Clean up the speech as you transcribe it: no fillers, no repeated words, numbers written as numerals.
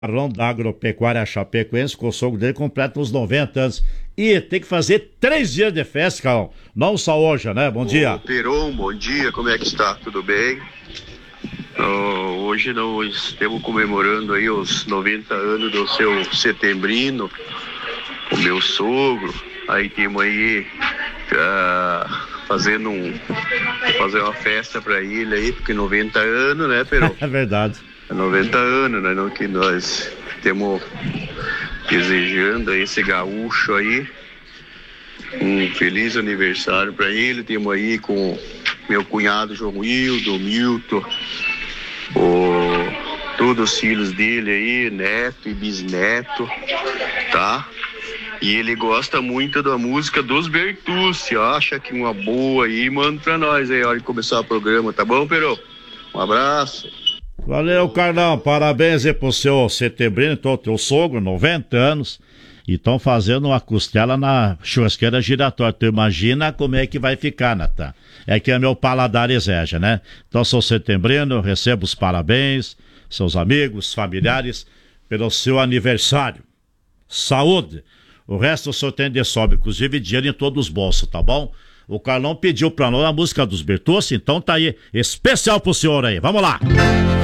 Carlão da Agropecuária Chapecoense, com o sogro dele, completa uns 90 anos. E tem que fazer 3 dias de festa, Carlão. Não só hoje, né? Bom dia. Peron, bom dia, como é que está? Tudo bem? Hoje nós estamos comemorando aí os 90 anos do seu Setembrino, o meu sogro. Aí temos aí fazer uma festa para ele aí, porque 90 anos, né, Peron? É verdade. 90 anos, né, que nós temos desejando a esse gaúcho aí um feliz aniversário para ele. Temos aí com meu cunhado João Wildo, Milton, todos os filhos dele aí, neto e bisneto, tá? E ele gosta muito da música dos Bertucci, acha que uma boa aí, manda pra nós aí, a hora de começar o programa, tá bom, Perô? Um abraço. Valeu, Carlão, parabéns aí pro seu Setembrino, então, teu sogro, 90 anos, e estão fazendo uma costela na churrasqueira giratória. Tu imagina como é que vai ficar, Natan? É que é meu paladar exige, né? Então, seu Setembrino, recebo os parabéns, seus amigos, familiares, pelo seu aniversário. Saúde! O resto o senhor tem de sobra, inclusive dinheiro em todos os bolsos, tá bom? O Carlão pediu pra nós a música dos Bertucci, então tá aí, especial pro senhor aí, vamos lá!